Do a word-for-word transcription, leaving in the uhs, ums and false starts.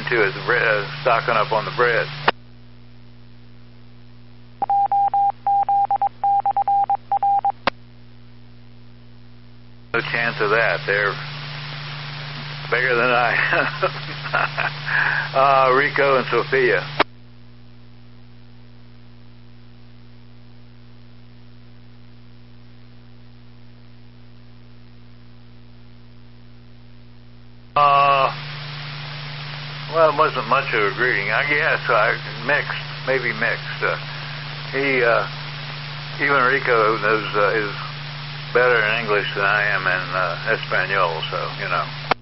to is uh, stocking up on the bread. No chance of that. They're bigger than I. uh, Rico and Sophia. Uh, well, it wasn't much of a greeting. I guess I mixed, maybe mixed. Uh, he, uh, even Rico knows uh, is better in English than I am in uh, Espanol, so, you know.